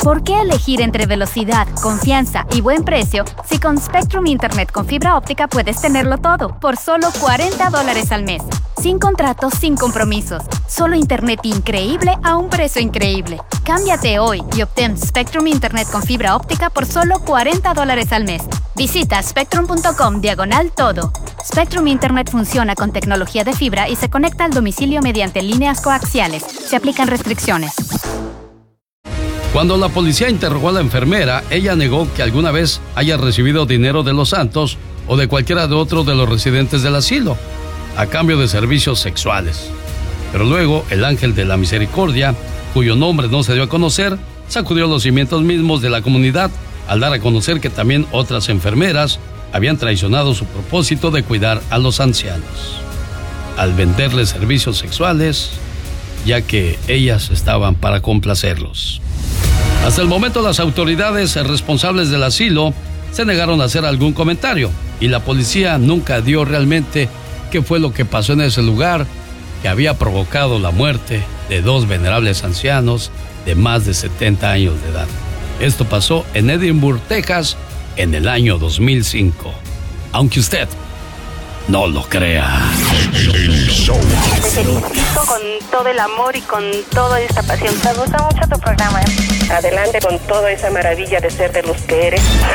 ¿Por qué elegir entre velocidad, confianza y buen precio si con Spectrum Internet con fibra óptica puedes tenerlo todo por solo $40 al mes? Sin contratos, sin compromisos. Solo internet increíble a un precio increíble. Cámbiate hoy y obtén Spectrum Internet con fibra óptica por solo $40 al mes. Visita spectrum.com/todo. Spectrum Internet funciona con tecnología de fibra y se conecta al domicilio mediante líneas coaxiales. Se aplican restricciones. Cuando la policía interrogó a la enfermera, ella negó que alguna vez haya recibido dinero de los Santos o de cualquiera de otro de los residentes del asilo, a cambio de servicios sexuales. Pero luego, el ángel de la misericordia, cuyo nombre no se dio a conocer, sacudió los cimientos mismos de la comunidad al dar a conocer que también otras enfermeras habían traicionado su propósito de cuidar a los ancianos, al venderles servicios sexuales, ya que ellas estaban para complacerlos. Hasta el momento, las autoridades responsables del asilo se negaron a hacer algún comentario y la policía nunca dio realmente qué fue lo que pasó en ese lugar que había provocado la muerte de dos venerables ancianos de más de 70 años de edad. Esto pasó en Edinburgh, Texas, en el año 2005. Aunque usted no lo crea. Te felicito con todo el amor y con toda esta pasión. Me gusta mucho tu programa. Adelante con toda esa maravilla de ser de los que eres.